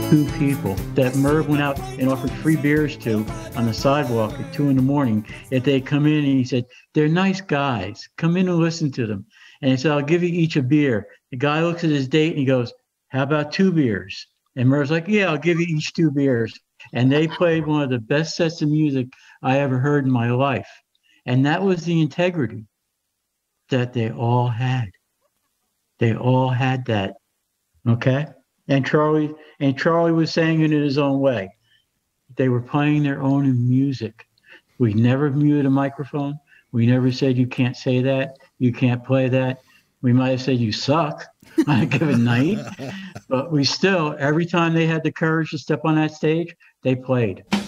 two people that Merv went out and offered free beers to on the sidewalk at 2 in the morning. If they come in, and he said, they're nice guys. Come in and listen to them. And he said, I'll give you each a beer. The guy looks at his date and he goes, how about two beers? And Merv's like, yeah, I'll give you each two beers. And they played one of the best sets of music I ever heard in my life. And that was the integrity that they all had. They all had that. Okay? And Charlie was saying it in his own way. They were playing their own music. We never muted a microphone. We never said you can't say that, you can't play that. We might have said you suck on a given night, but we still, every time they had the courage to step on that stage, they played.